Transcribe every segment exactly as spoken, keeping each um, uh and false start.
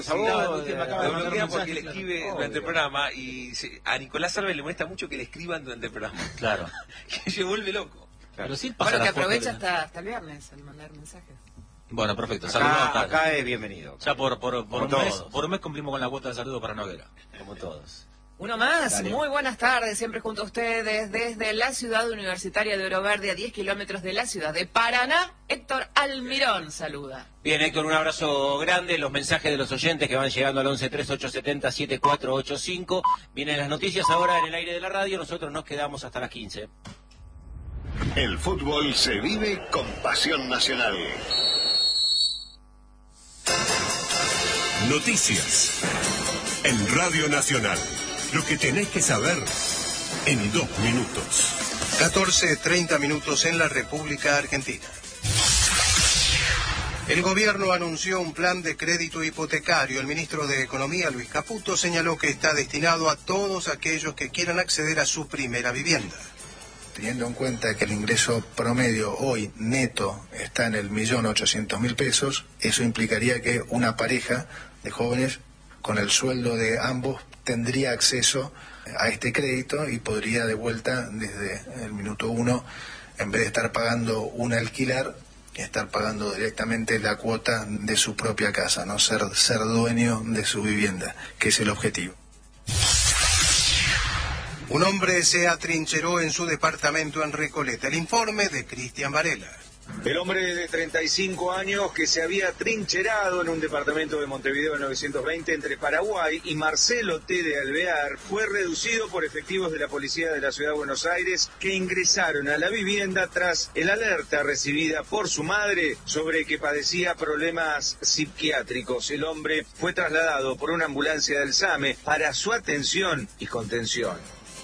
Sí, no, que me acaba de lo mandar bloquea un porque mensaje, le escribe claro. durante el programa y se, a Nicolás Sarve le molesta mucho que le escriban durante el programa. Claro. Que se vuelve loco. Claro. Pero sí pasa bueno, que la foto aprovecha de- hasta, hasta el viernes al mandar mensajes. Bueno, perfecto. Saludos. Acá, acá es bienvenido. Ya por, por, por, un Como mes, todos. por un mes cumplimos con la cuota de saludo para Noguera. Como todos. Uno más, Dale. muy buenas tardes, siempre junto a ustedes desde la ciudad universitaria de Oro Verde, a diez kilómetros de la ciudad de Paraná. Héctor Almirón saluda. Bien, Héctor, un abrazo grande. Los mensajes de los oyentes que van llegando al once treinta y ocho setenta siete cuatro ocho cinco. Vienen las noticias ahora en el aire de la radio. Nosotros nos quedamos hasta las quince. El fútbol se vive con pasión nacional. Noticias en Radio Nacional. Lo que tenés que saber en dos minutos. catorce treinta minutos en la República Argentina. El gobierno anunció un plan de crédito hipotecario. El ministro de Economía, Luis Caputo, señaló que está destinado a todos aquellos que quieran acceder a su primera vivienda. Teniendo en cuenta que el ingreso promedio hoy neto está en el millón ochocientos mil pesos, eso implicaría que una pareja de jóvenes con el sueldo de ambos tendría acceso a este crédito y podría de vuelta desde el minuto uno, en vez de estar pagando un alquiler, estar pagando directamente la cuota de su propia casa, no ser, ser dueño de su vivienda, que es el objetivo. Un hombre se atrincheró en su departamento en Recoleta. El informe de Cristian Varela. El hombre de treinta y cinco años que se había trincherado en un departamento de Montevideo en novecientos veinte entre Paraguay y Marcelo T. de Alvear fue reducido por efectivos de la policía de la Ciudad de Buenos Aires que ingresaron a la vivienda tras el alerta recibida por su madre sobre que padecía problemas psiquiátricos. El hombre fue trasladado por una ambulancia del SAME para su atención y contención.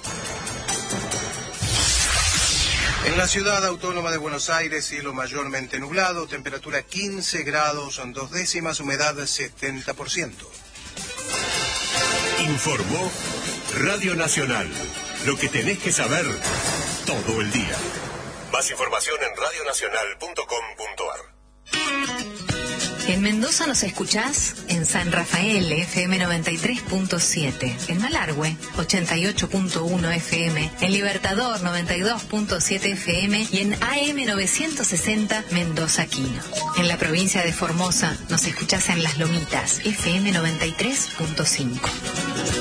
En la ciudad autónoma de Buenos Aires, cielo mayormente nublado, temperatura quince grados, dos décimas, humedad setenta por ciento. Informó Radio Nacional. Lo que tenés que saber todo el día. Más información en radio nacional punto com punto ar. En Mendoza nos escuchás en San Rafael, F M noventa y tres punto siete, en Malargüe, ochenta y ocho punto uno F M, en Libertador, noventa y dos punto siete F M y en A M novecientos sesenta Mendoza Quino. En la provincia de Formosa nos escuchás en Las Lomitas, F M noventa y tres punto cinco.